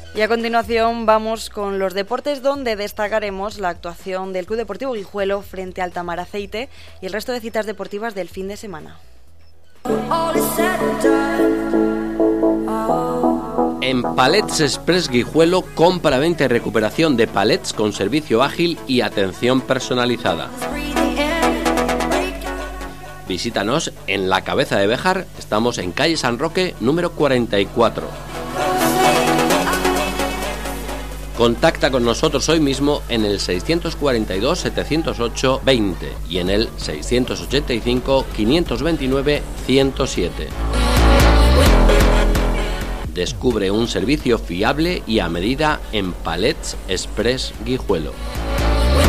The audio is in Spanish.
Y a continuación vamos con los deportes, donde destacaremos la actuación del Club Deportivo Guijuelo frente al Tamar Aceite y el resto de citas deportivas del fin de semana. En Palets Express Guijuelo, compra, venta y recuperación de palets con servicio ágil y atención personalizada. Visítanos en la Cabeza de Béjar, estamos en calle San Roque, número 44. Contacta con nosotros hoy mismo en el 642-708-20 y en el 685-529-107. Descubre un servicio fiable y a medida en Palets Express Guijuelo.